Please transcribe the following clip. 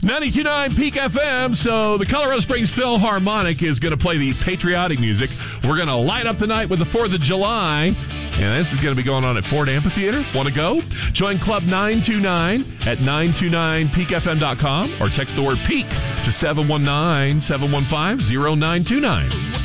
92.9 Peak FM. So the Colorado Springs Philharmonic is going to play the patriotic music. We're going to light up the night with the 4th of July. And this is going to be going on at Ford Amphitheater. Want to go? Join Club 929 at 929peakfm.com or text the word PEAK to 719-715-0929.